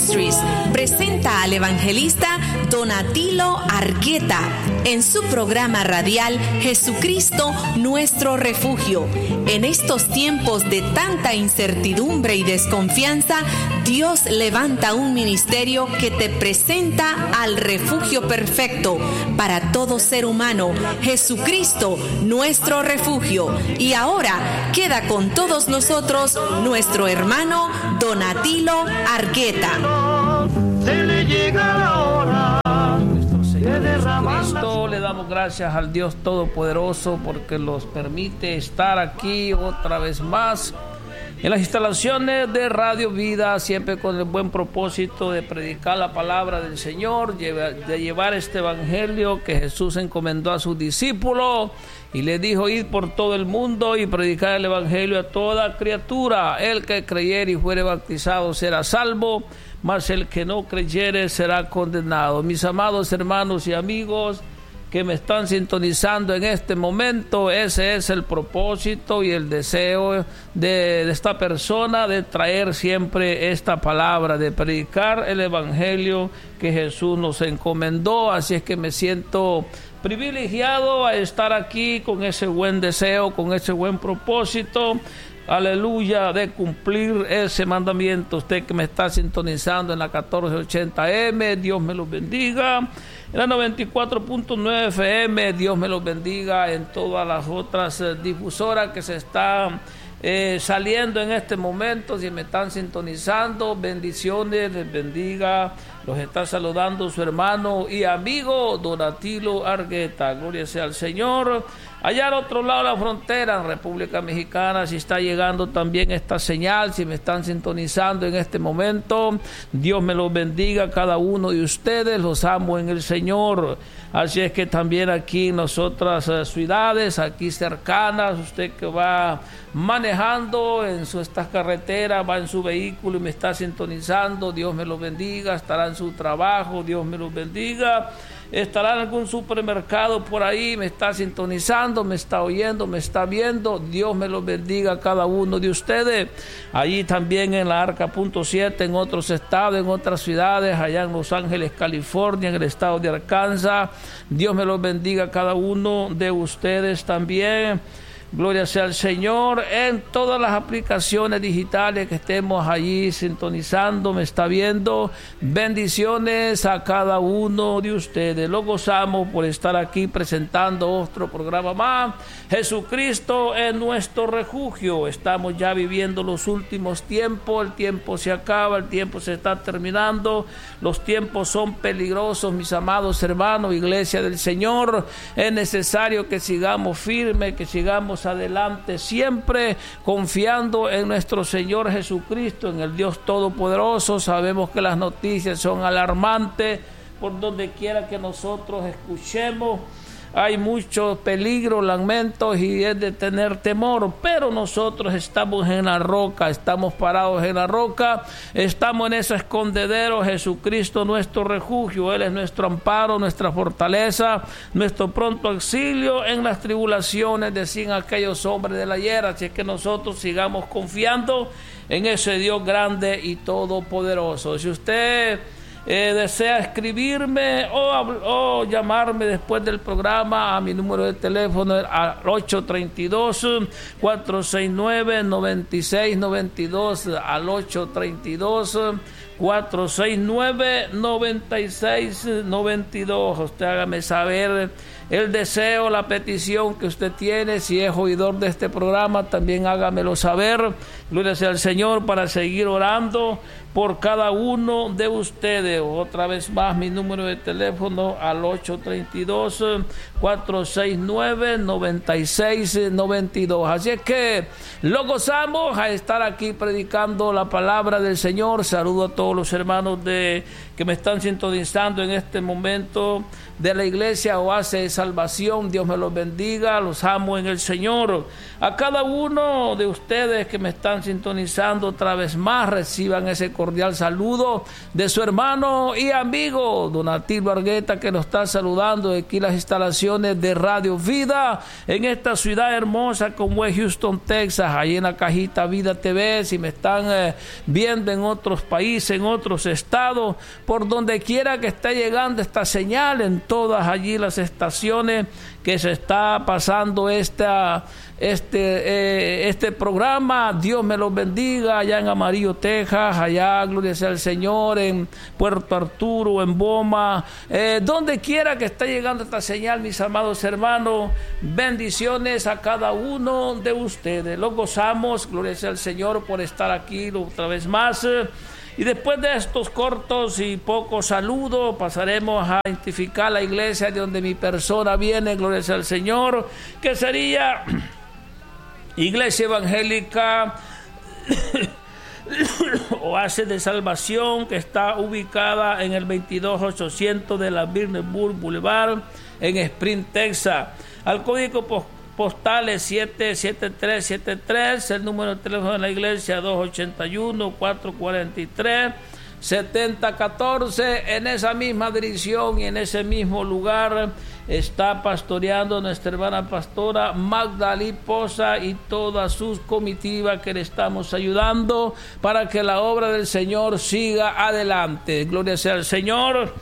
Ministries presenta al evangelista Donatilo Argueta en su programa radial Jesucristo Nuestro Refugio. En estos tiempos de tanta incertidumbre y desconfianza, Dios levanta un ministerio que te presenta al refugio perfecto para todo ser humano, Jesucristo Nuestro Refugio. Y ahora queda con todos nosotros nuestro hermano Donatilo Argueta. Se le llega la hora. Nuestro Señor Jesucristo, le damos gracias al Dios Todopoderoso porque nos permite estar aquí otra vez más en las instalaciones de Radio Vida, siempre con el buen propósito de predicar la palabra del Señor, de llevar este evangelio que Jesús encomendó a sus discípulos y le dijo: id por todo el mundo y predicar el evangelio a toda criatura. El que creyere y fuere bautizado será salvo, mas el que no creyere será condenado. Mis amados hermanos y amigos que me están sintonizando en este momento, ese es el propósito y el deseo de esta persona, de traer siempre esta palabra, de predicar el evangelio que Jesús nos encomendó. Así es que me siento privilegiado a estar aquí con ese buen deseo, con ese buen propósito, aleluya, de cumplir ese mandamiento. Usted que me está sintonizando en la 1480M, Dios me los bendiga. En la 94.9 FM, Dios me los bendiga. En todas las otras difusoras que se están saliendo en este momento, si me están sintonizando, bendiciones, les bendiga. Los está saludando su hermano y amigo Donatilo Argueta. Gloria sea al Señor. Allá al otro lado de la frontera, en República Mexicana, si está llegando también esta señal, si me están sintonizando en este momento, Dios me los bendiga a cada uno de ustedes, los amo en el Señor. Así es que también aquí en nosotras ciudades, aquí cercanas, usted que va manejando en estas carreteras, va en su vehículo y me está sintonizando, Dios me los bendiga. Estará en su trabajo, Dios me los bendiga. Estará en algún supermercado por ahí, me está sintonizando, me está oyendo, me está viendo. Dios me los bendiga a cada uno de ustedes. Allí también en la Arca.7, en otros estados, en otras ciudades, allá en Los Ángeles, California, en el estado de Arkansas. Dios me los bendiga a cada uno de ustedes también. Gloria sea al Señor. En todas las aplicaciones digitales que estemos allí sintonizando, me está viendo. Bendiciones a cada uno de ustedes. Lo gozamos por estar aquí presentando otro programa más. Jesucristo es nuestro refugio. Estamos ya viviendo los últimos tiempos. El tiempo se acaba, el tiempo se está terminando. Los tiempos son peligrosos, mis amados hermanos, iglesia del Señor. Es necesario que sigamos firmes, que sigamos adelante, siempre confiando en nuestro Señor Jesucristo, en el Dios Todopoderoso. Sabemos que las noticias son alarmantes por donde quiera que nosotros escuchemos. Hay muchos peligros, lamentos y es de tener temor, pero nosotros estamos en la roca, estamos parados en la roca, estamos en ese escondedero. Jesucristo nuestro refugio, Él es nuestro amparo, nuestra fortaleza, nuestro pronto auxilio en las tribulaciones, decían aquellos hombres de la ayer. Así es que nosotros sigamos confiando en ese Dios grande y todopoderoso. Si usted desea escribirme o llamarme después del programa, a mi número de teléfono al 832-469-9692, al 832-469-9692. Usted hágame saber el deseo, la petición que usted tiene. Si es oidor de este programa, también hágamelo saber. Gloria sea al Señor, para seguir orando por cada uno de ustedes. Otra vez más, mi número de teléfono al 832-469-9692. Así es que lo gozamos a estar aquí predicando la palabra del Señor. Saludo a todos los hermanos que me están sintonizando en este momento de la iglesia Oasis de Salvación. Dios me los bendiga, los amo en el Señor. A cada uno de ustedes que me están sintonizando otra vez más, reciban ese cordial saludo de su hermano y amigo Donatilo Argueta, que nos está saludando de aquí las instalaciones estaciones de Radio Vida en esta ciudad hermosa como es Houston, Texas, ahí en la cajita Vida TV, si me están viendo en otros países, en otros estados, por donde quiera que esté llegando esta señal, en todas allí las estaciones que se está pasando este programa. Dios me los bendiga allá en Amarillo, Texas, allá, gloria sea al Señor, en Puerto Arturo, en Boma, donde quiera que esté llegando esta señal, mis amados hermanos, bendiciones a cada uno de ustedes. Los gozamos, gloria sea al Señor, por estar aquí otra vez más. Y después de estos cortos y pocos saludos, pasaremos a identificar la iglesia de donde mi persona viene, gloria sea al Señor, que sería Iglesia Evangélica Oasis de Salvación, que está ubicada en el 22800 de la Birnenburg Boulevard, en Spring, Texas. Al código postal es 77373, el número de teléfono de la iglesia 281-443-7014. En esa misma dirección y en ese mismo lugar está pastoreando nuestra hermana pastora Magdalí Poza y todas sus comitivas que le estamos ayudando para que la obra del Señor siga adelante. Gloria sea al Señor.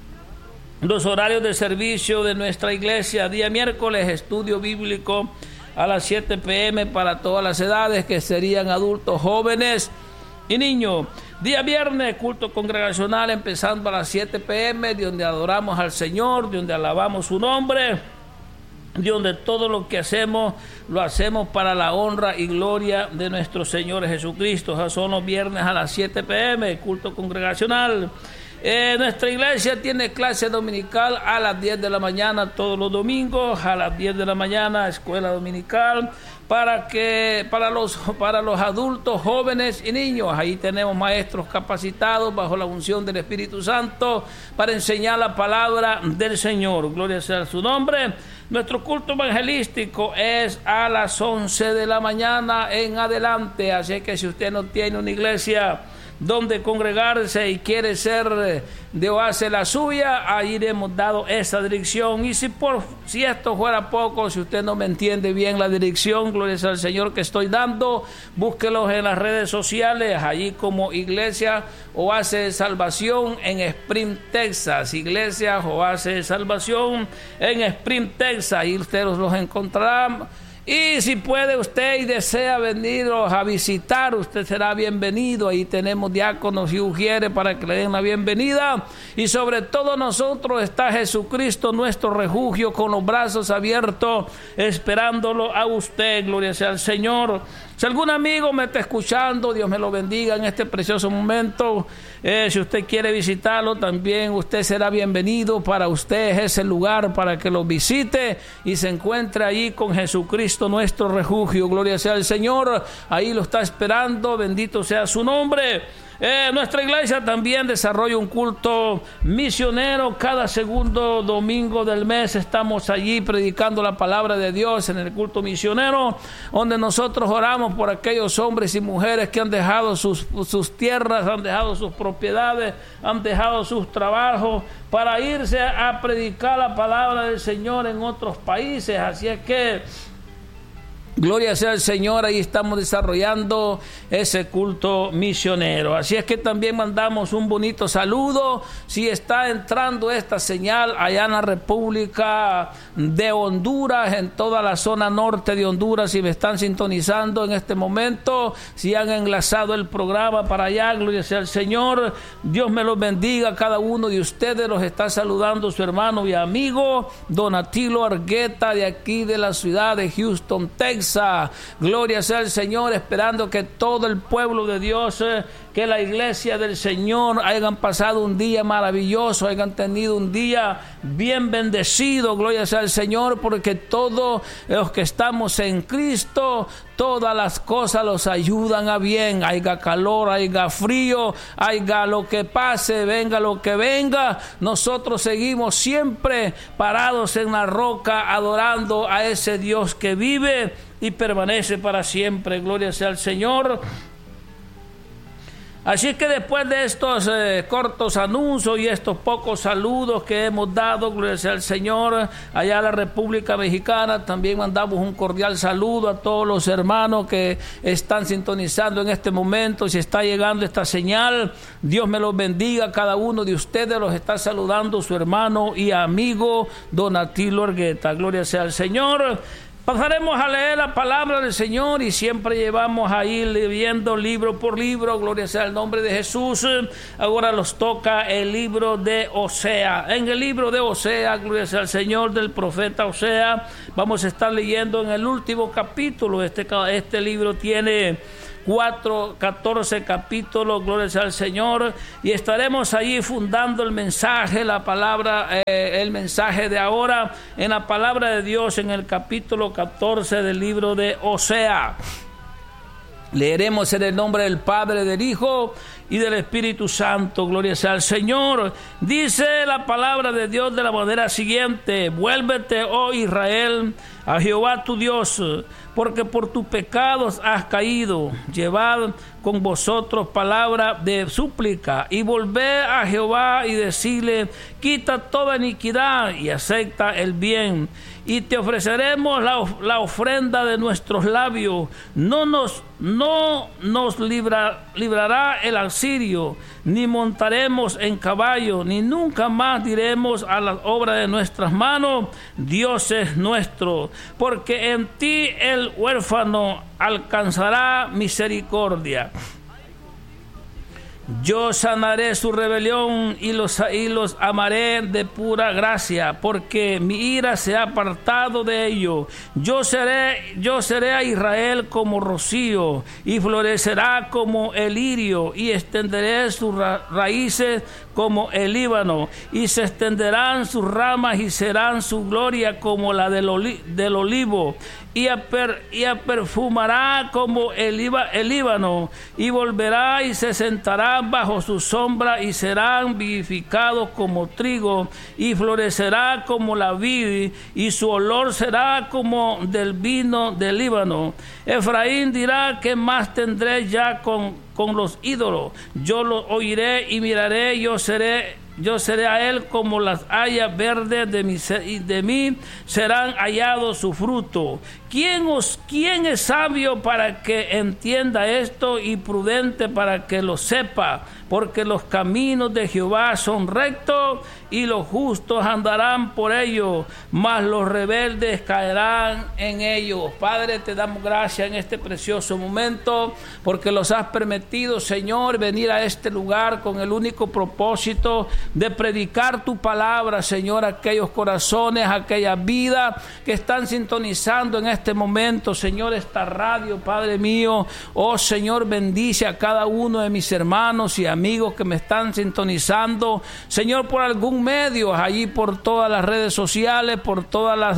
Los horarios de servicio de nuestra iglesia: día miércoles, estudio bíblico a las 7 p.m. para todas las edades, que serían adultos, jóvenes y niños. Día viernes, culto congregacional empezando a las 7 p.m., donde adoramos al Señor, donde alabamos su nombre, donde todo lo que hacemos, lo hacemos para la honra y gloria de nuestro Señor Jesucristo. Esos son los viernes a las 7 p.m., culto congregacional. Nuestra iglesia tiene clase dominical a las 10 de la mañana todos los domingos, a las 10 de la mañana, escuela dominical, para los adultos, jóvenes y niños. Ahí tenemos maestros capacitados bajo la unción del Espíritu Santo para enseñar la palabra del Señor. Gloria sea a su nombre. Nuestro culto evangelístico es a las 11 de la mañana en adelante, así que si usted no tiene una iglesia donde congregarse y quiere ser de Oasis la suya, ahí le hemos dado esa dirección. Y si esto fuera poco, si usted no me entiende bien la dirección, gloria al Señor, que estoy dando, búsquelos en las redes sociales, allí como Iglesia Oasis de Salvación en Spring, Texas. Iglesia Oasis de Salvación en Spring, Texas, ahí ustedes los encontrarán. Y si puede usted y desea venirlos a visitar, usted será bienvenido. Ahí tenemos diáconos y ujieres para que le den la bienvenida. Y sobre todo nosotros está Jesucristo, nuestro refugio, con los brazos abiertos, esperándolo a usted. Gloria sea al Señor. Si algún amigo me está escuchando, Dios me lo bendiga en este precioso momento. Si usted quiere visitarlo, también usted será bienvenido. Para usted es ese lugar para que lo visite y se encuentre ahí con Jesucristo, nuestro refugio. Gloria sea al Señor. Ahí lo está esperando. Bendito sea su nombre. Nuestra iglesia también desarrolla un culto misionero. Cada segundo domingo del mes estamos allí predicando la palabra de Dios en el culto misionero, donde nosotros oramos por aquellos hombres y mujeres que han dejado sus tierras, han dejado sus propiedades, han dejado sus trabajos para irse a predicar la palabra del Señor en otros países. Así es que gloria sea al Señor, ahí estamos desarrollando ese culto misionero. Así es que también mandamos un bonito saludo. Si está entrando esta señal allá en la República de Honduras, en toda la zona norte de Honduras, si me están sintonizando en este momento, si han enlazado el programa para allá, gloria sea al Señor. Dios me los bendiga a cada uno de ustedes. Los está saludando su hermano y amigo Donatilo Argueta, de aquí de la ciudad de Houston, Texas. Gloria sea al Señor, esperando que todo el pueblo de Dios, que la iglesia del Señor hayan pasado un día maravilloso, hayan tenido un día bien bendecido. Gloria sea al Señor, porque todos los que estamos en Cristo, todas las cosas los ayudan a bien. Haya calor, haya frío, haya lo que pase, venga lo que venga, nosotros seguimos siempre parados en la roca, adorando a ese Dios que vive y permanece para siempre. Gloria sea al Señor. Así que después de estos cortos anuncios y estos pocos saludos que hemos dado, gloria sea al Señor, allá a la República Mexicana, también mandamos un cordial saludo a todos los hermanos que están sintonizando en este momento. Si está llegando esta señal, Dios me los bendiga. Cada uno de ustedes los está saludando su hermano y amigo Donatilo Argueta. Gloria sea al Señor. Pasaremos a leer la palabra del Señor y siempre llevamos ahí leyendo libro por libro, gloria sea el nombre de Jesús. Ahora nos toca el libro de Osea. En el libro de Osea, gloria sea el Señor, del profeta Osea, vamos a estar leyendo en el último capítulo. Este libro tiene 14 capítulos, gloria sea al Señor, y estaremos allí fundando el mensaje, la palabra, el mensaje de ahora en la palabra de Dios en el capítulo 14 del libro de Osea. Leeremos en el nombre del Padre, del Hijo y del Espíritu Santo. Gloria sea al Señor. Dice la palabra de Dios de la manera siguiente: vuélvete, oh Israel, a Jehová tu Dios, porque por tus pecados has caído. Llevad con vosotros palabra de súplica y volved a Jehová y decirle: quita toda iniquidad y acepta el bien, y te ofreceremos la ofrenda de nuestros labios. No nos librará el asirio, ni montaremos en caballo, ni nunca más diremos a la obra de nuestras manos: Dios es nuestro, porque en ti el huérfano alcanzará misericordia. Yo sanaré su rebelión y los amaré de pura gracia, porque mi ira se ha apartado de ellos. Yo seré a Israel como rocío, y florecerá como el lirio, y extenderé sus raíces como el Líbano, y se extenderán sus ramas y serán su gloria como la del olivo, y perfumará como el Líbano, y volverá y se sentará bajo su sombra, y serán vivificados como trigo, y florecerá como la vid, y su olor será como del vino del Líbano. Efraín dirá: ¿qué más tendré ya con los ídolos? Yo lo oiré y miraré, yo seré a él como las hayas verdes de mí serán hallados su fruto. ¿Quién es sabio para que entienda esto, y prudente para que lo sepa? Porque los caminos de Jehová son rectos, y los justos andarán por ellos, mas los rebeldes caerán en ellos. Padre, te damos gracias en este precioso momento, porque los has permitido, Señor, venir a este lugar con el único propósito de predicar tu palabra, Señor, a aquellos corazones, a aquellas vidas que están sintonizando en este momento, Señor, esta radio, Padre mío. Oh Señor, bendice a cada uno de mis hermanos y amigos que me están sintonizando, Señor, por algún medio, allí por todas las redes sociales, por todas las,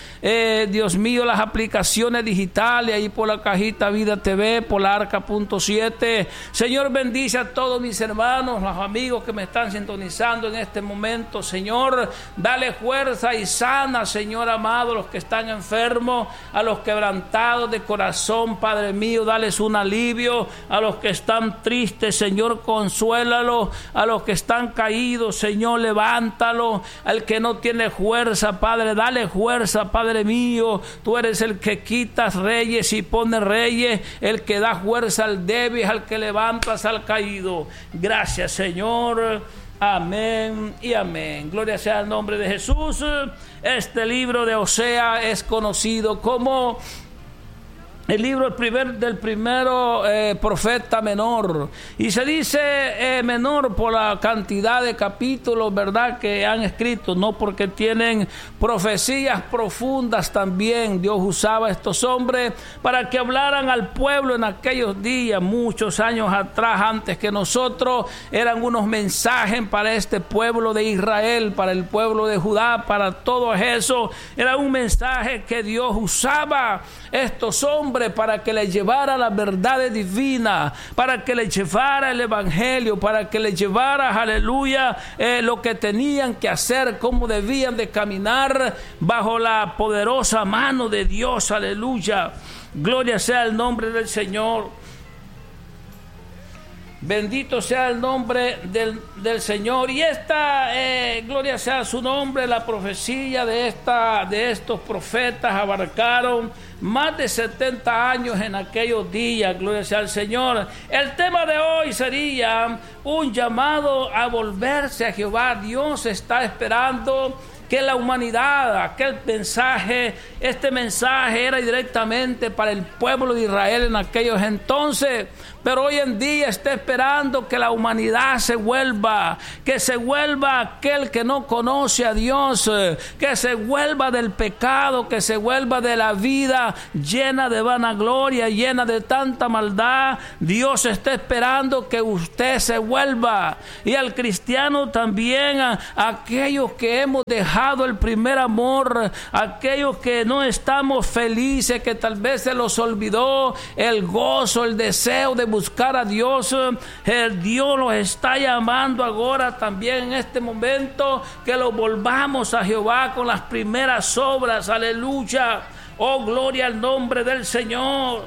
Dios mío, las aplicaciones digitales, ahí por la cajita Vida TV, por la Arca.7. Señor, bendice a todos mis hermanos, los amigos que me están sintonizando en este momento, Señor. Dale fuerza y sana, Señor amado, a los que están enfermos, a los quebrantados de corazón, Padre mío, dales un alivio. A los que están tristes, Señor, consuélalo. A los que están caídos, Señor, levántalo. Al que no tiene fuerza, Padre, dale fuerza, Padre mío. Tú eres el que quitas reyes y pones reyes, el que da fuerza al débil, al que levantas al caído. Gracias, Señor. Amén y amén. Gloria sea al nombre de Jesús. Este libro de Osea es conocido como el libro del primero profeta menor, y se dice menor por la cantidad de capítulos, ¿verdad?, que han escrito, no porque tienen profecías profundas. También Dios usaba a estos hombres para que hablaran al pueblo en aquellos días, muchos años atrás, antes que nosotros. Eran unos mensajes para este pueblo de Israel, para el pueblo de Judá, para todo eso. Era un mensaje que Dios usaba estos hombres para que les llevara las verdades divinas, para que les llevara el evangelio, para que les llevara, aleluya, lo que tenían que hacer, cómo debían de caminar bajo la poderosa mano de Dios, aleluya. Gloria sea el nombre del Señor. Bendito sea el nombre del Señor. Y esta, gloria sea su nombre, la profecía de estos profetas abarcaron más de 70 años en aquellos días. Gloria sea al Señor. El tema de hoy sería un llamado a volverse a Jehová. Dios está esperando que la humanidad, este mensaje era directamente para el pueblo de Israel en aquellos entonces, pero hoy en día está esperando que la humanidad que se vuelva aquel que no conoce a Dios, que se vuelva del pecado, que se vuelva de la vida llena de vanagloria, llena de tanta maldad. Dios está esperando que usted se vuelva, y al cristiano también, a aquellos que hemos dejado el primer amor, aquellos que no estamos felices, que tal vez se los olvidó el gozo, el deseo de buscar a Dios. Dios los está llamando ahora también en este momento, que los volvamos a Jehová con las primeras obras. Aleluya. Oh, gloria al nombre del Señor.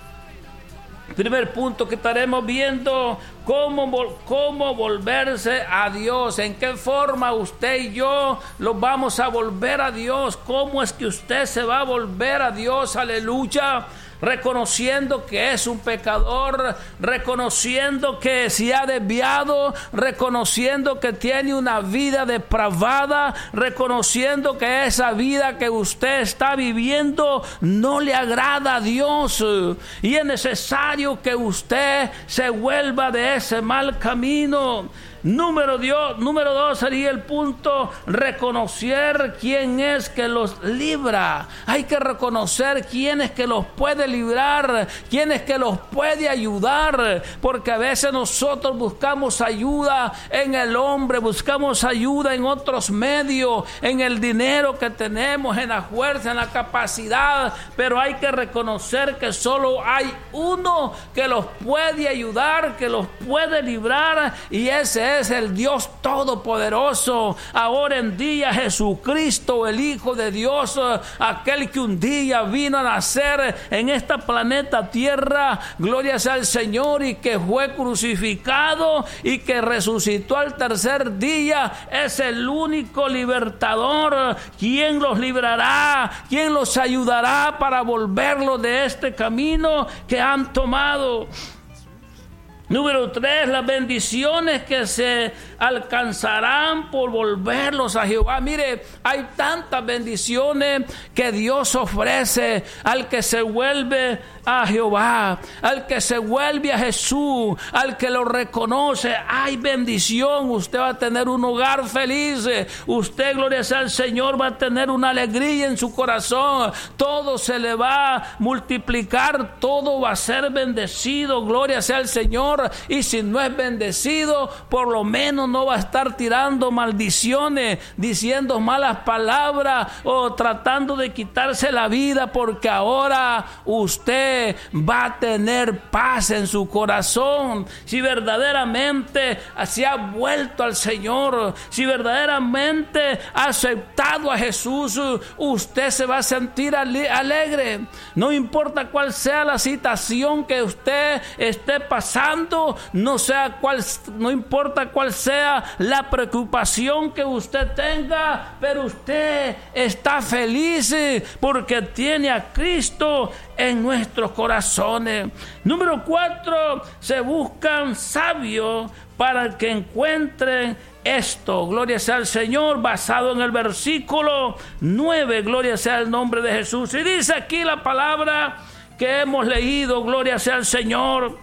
Primer punto que estaremos viendo: cómo volverse a Dios. En qué forma usted y yo los vamos a volver a Dios. ¿Cómo es que usted se va a volver a Dios? Aleluya. Reconociendo que es un pecador, reconociendo que se ha desviado, reconociendo que tiene una vida depravada, reconociendo que esa vida que usted está viviendo no le agrada a Dios, y es necesario que usted se vuelva de ese mal camino. Número 2 sería el punto: reconocer quién es que los libra. Hay que reconocer quién es que los puede librar, quién es que los puede ayudar, porque a veces nosotros buscamos ayuda en el hombre, buscamos ayuda en otros medios, en el dinero que tenemos, en la fuerza, en la capacidad, pero hay que reconocer que solo hay uno que los puede ayudar, que los puede librar, y ese es el Dios Todopoderoso. Ahora en día, Jesucristo, el Hijo de Dios, aquel que un día vino a nacer en esta planeta Tierra, gloria sea al Señor, y que fue crucificado y que resucitó al tercer día, es el único libertador. ¿Quién los librará? ¿Quién los ayudará para volverlos de este camino que han tomado? Número 3, las bendiciones que se alcanzarán por volverlos a Jehová. Mire, hay tantas bendiciones que Dios ofrece al que se vuelve a Jehová, al que se vuelve a Jesús, al que lo reconoce. Hay bendición. Usted va a tener un hogar feliz. Usted, gloria sea al Señor, va a tener una alegría en su corazón. Todo se le va a multiplicar, todo va a ser bendecido. Gloria sea al Señor. Y si no es bendecido, por lo menos no va a estar tirando maldiciones, diciendo malas palabras o tratando de quitarse la vida, porque ahora usted va a tener paz en su corazón. Si verdaderamente se ha vuelto al Señor, si verdaderamente ha aceptado a Jesús, usted se va a sentir alegre. No importa cuál sea la situación que usted esté pasando, no importa cuál sea la preocupación que usted tenga, pero usted está feliz porque tiene a Cristo en nuestros corazones. Número 4, se buscan sabios para que encuentren esto. Gloria sea al Señor, basado en el versículo 9. Gloria sea el nombre de Jesús. Y dice aquí la palabra que hemos leído, gloria sea al Señor.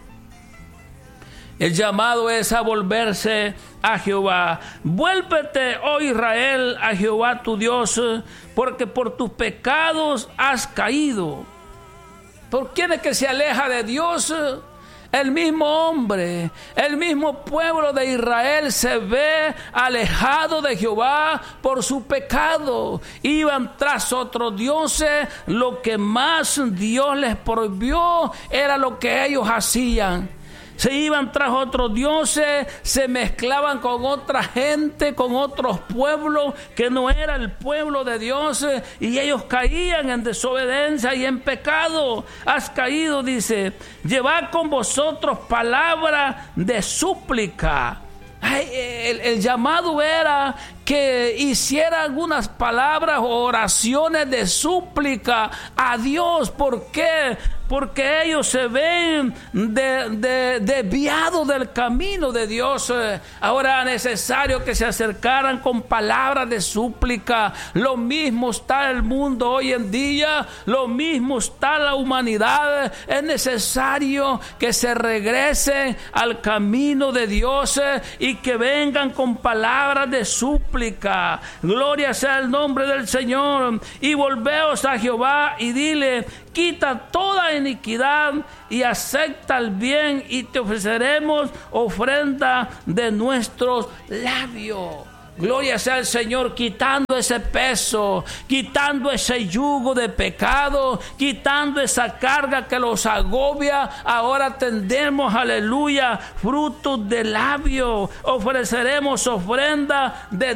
El llamado es a volverse a Jehová. Vuélvete, oh Israel, a Jehová tu Dios, porque por tus pecados has caído. ¿Por quién es que se aleja de Dios? El mismo hombre, el mismo pueblo de Israel se ve alejado de Jehová por su pecado. Iban tras otros dioses. Lo que más Dios les prohibió era lo que ellos hacían. Se iban tras otros dioses, se mezclaban con otra gente, con otros pueblos que no era el pueblo de Dios, y ellos caían en desobediencia y en pecado. Has caído, dice, llevad con vosotros palabra de súplica. El llamado era que hiciera algunas palabras o oraciones de súplica a Dios. ¿Por qué? Porque ellos se ven desviados del camino de Dios. Ahora era necesario que se acercaran con palabras de súplica. Lo mismo está el mundo hoy en día, lo mismo está la humanidad. Es necesario que se regresen al camino de Dios y que vengan con palabras de súplica. Gloria sea el nombre del Señor. Y volveos a Jehová y dile: quita toda iniquidad y acepta el bien, y te ofreceremos ofrenda de nuestros labios. Gloria sea el Señor, quitando ese peso, quitando ese yugo de pecado, quitando esa carga que los agobia. Ahora tendremos, aleluya, frutos de labio. Ofreceremos ofrenda de